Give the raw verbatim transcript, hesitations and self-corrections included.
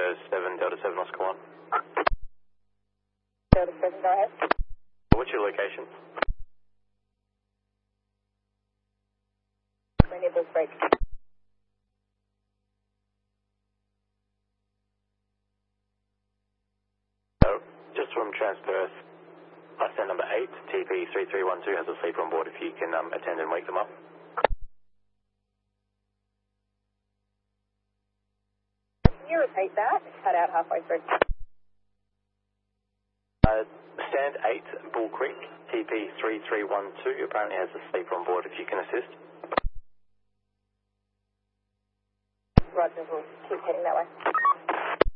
seven, Delta seven, Oscar one. Delta seven, go ahead. What's your location? Nibbles break. Oh, just from Transperth, bus stand number eight, T P three three one two has a sleeper on board if you can um, attend and wake them up. Can you repeat that? It cut out halfway through. Uh, stand eight, Bull Creek, T P three three one two apparently has a sleeper on board if you can assist. Roger, we'll keep heading that way.